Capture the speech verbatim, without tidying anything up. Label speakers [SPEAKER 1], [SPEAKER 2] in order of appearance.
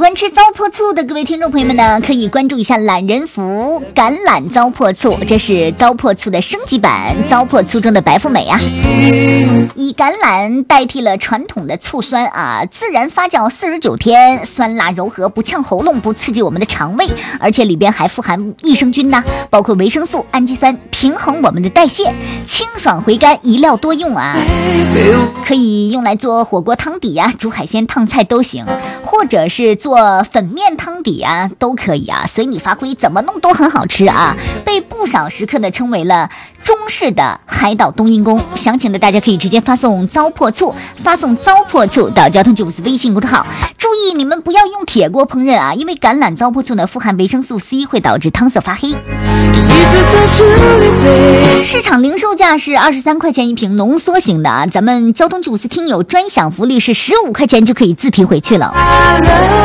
[SPEAKER 1] 欢吃糟粕醋的各位听众朋友们呢，可以关注一下懒人福橄榄糟粕醋，这是糟粕醋的升级版，糟粕醋中的白富美啊。以橄榄代替了传统的醋酸啊，自然发酵四十九天，酸辣柔和，不呛喉咙，不刺激我们的肠胃，而且里边还富含益生菌呐、啊，包括维生素、氨基酸，平衡我们的代谢，清爽回甘，一料多用啊。可以用来做火锅汤底啊，煮海鲜烫菜都行，或者是做粉面汤底啊，都可以啊，随你发挥，怎么弄都很好吃啊。被不少食客呢称为了中式的海岛冬阴功。详情的大家可以直接发送糟粕醋，发送糟粕醋到交通九五四微信公众号。注意你们不要用铁锅烹饪啊，因为橄榄糟粕醋呢富含维生素 C， 会导致汤色发黑。市场零售价是二十三块钱一瓶浓缩型的啊，咱们交通九五四听友专享福利是十五块钱就可以自提回去了。